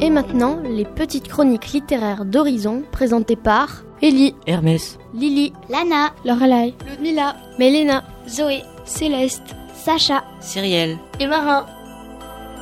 Et maintenant, les petites chroniques littéraires d'Horizon, présentées par Ellie, Hermès, Lily, Lana, Lorelai, Ludmila, Mélena, Zoé, Céleste, Sacha, Cyrielle et Marin.